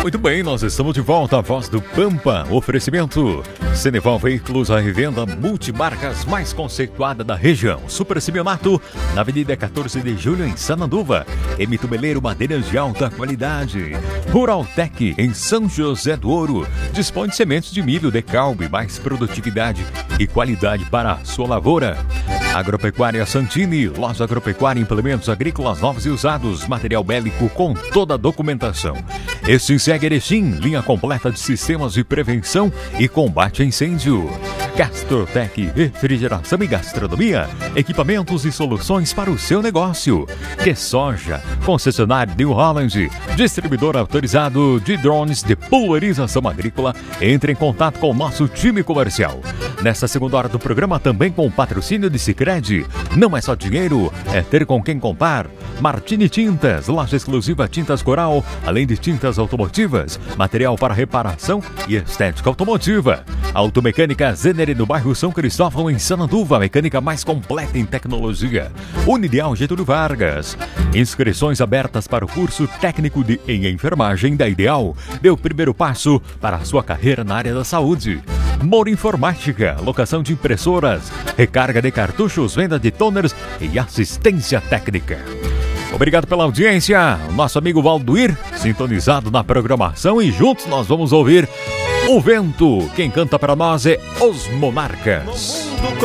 Muito bem, nós estamos de volta à Voz do Pampa. Oferecimento Ceneval Veículos, a revenda multimarcas mais conceituada da região. Super Simeonato, na Avenida 14 de Julho, em Sananduva. Emito-Meleiro, madeiras de alta qualidade. Ruraltec, em São José do Ouro. Dispõe de sementes de milho Decalbe, mais produtividade e qualidade para a sua lavoura. Agropecuária Santini, loja agropecuária, implementos agrícolas novos e usados, material bélico com toda a documentação. Extinsegue Erechim, linha completa de sistemas de prevenção e combate a incêndio. Gastrotec, refrigeração e gastronomia, equipamentos e soluções para o seu negócio. Que Soja, concessionário New Holland, distribuidor autorizado de drones de pulverização agrícola. Entre em contato com o nosso time comercial. Nesta segunda hora do programa, também com o patrocínio de Sicredi. Não é só dinheiro, é ter com quem comprar. Martini Tintas, loja exclusiva Tintas Coral, além de tintas automotivas, material para reparação e estética automotiva. Automecânica Zenere, no bairro São Cristóvão, em Sananduva, mecânica mais completa em tecnologia. Unideal Getúlio Vargas. Inscrições abertas para o curso técnico em enfermagem da Ideal. Dê o primeiro passo para a sua carreira na área da saúde. Moro Informática, locação de impressoras, recarga de cartuchos, venda de toners e assistência técnica. Obrigado pela audiência, nosso amigo Valduir, sintonizado na programação, e juntos nós vamos ouvir O Vento. Quem canta para nós é Os Monarcas.